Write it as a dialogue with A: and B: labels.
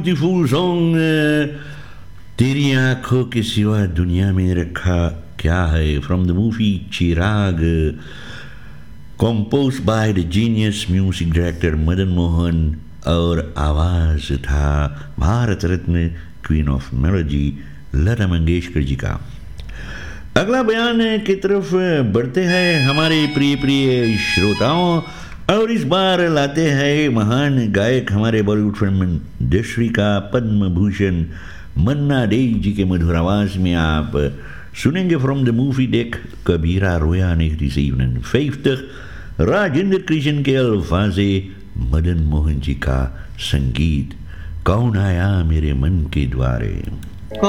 A: Beautiful song तेरी आंखों के सिवा दुनिया में रखा क्या है from the movie Chirag compose by the genius music director Madan Mohan और आवाज था Bharat Ratna queen of melody Lata Mangeshkar ji का। अगला बयान की तरफ बढ़ते हैं हमारे प्रिय प्रिय श्रोताओं और इस बार लाते हैं महान गायक हमारे बॉलीवुड फिल्म इंडस्ट्री का पद्म भूषण मन्ना डे जी के मधुर आवाज में आप सुनेंगे फ्रॉम द मूवी देख कबीरा रोया ने रिसीव फेफ तक राजेंद्र कृष्ण के अल्फाजे मदन मोहन जी का संगीत कौन आया मेरे मन के द्वारे।